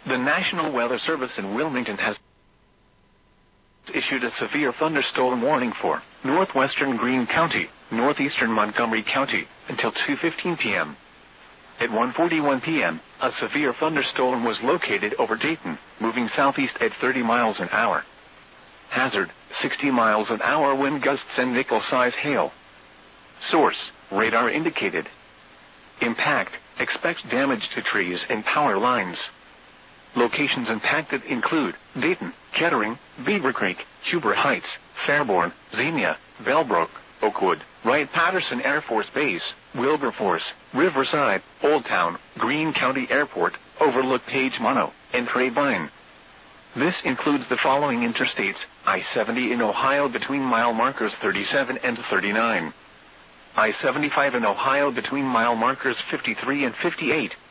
The National Weather Service in Wilmington has issued a severe thunderstorm warning for northwestern Greene County, northeastern Montgomery County, until 2:15 p.m. At 1:41 p.m., a severe thunderstorm was located over Dayton, moving southeast at 30 miles an hour. Hazard, 60 miles an hour wind gusts and nickel-size hail. Source, radar indicated. Impact, expect damage to trees and power lines. Locations impacted include Dayton, Kettering, Beaver Creek, Huber Heights, Fairborn, Xenia, Bellbrook, Oakwood, Wright-Patterson Air Force Base, Wilberforce, Riverside, Old Town, Greene County Airport, Overlook Page Mono, and Trevine. This includes the following interstates: I-70 in Ohio between mile markers 37 and 39. I-75 in Ohio between mile markers 53 and 58.